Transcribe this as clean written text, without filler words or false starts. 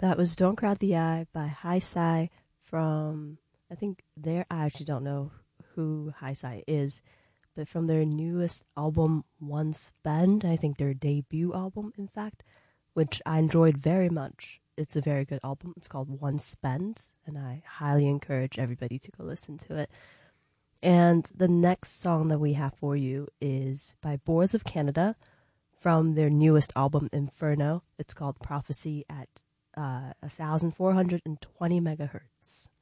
That was Don't Crowd the Eye by High Sai from, I actually don't know who High Sai is, but from their newest album, One Spend, I think their debut album, in fact, which I enjoyed very much. It's a very good album. It's called One Spend, and I highly encourage everybody to go listen to it. And the next song that we have for you is by Boards of Canada from their newest album, Inferno. It's called Prophecy at 1,420 megahertz.